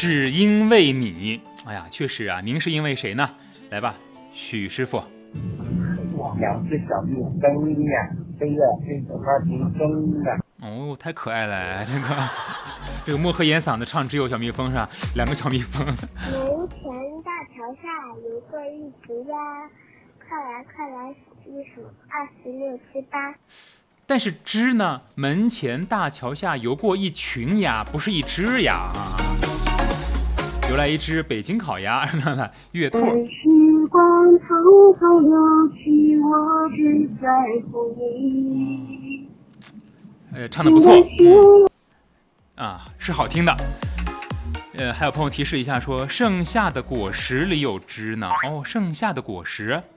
只因为你。哎呀，确实啊，您是因为谁呢？来吧，许师傅。 2只小蜜蜂呀，飞呀飞走那群蜂啊。 哦，太可爱了，这个漠河烟嗓的唱只有小蜜蜂是吧？2个小蜜蜂。 门前大桥下游过一只鸭，快来快来数一数，26、7、8。 但是只呢，门前大桥下游过一群鸭，不是一只鸭啊。游来一只北京烤鸭，月兔。 时光匆匆流去，我只在乎你。 唱得不错啊，是好听的。还有朋友提示一下说，盛夏的果实里有汁呢。哦，盛夏的果实，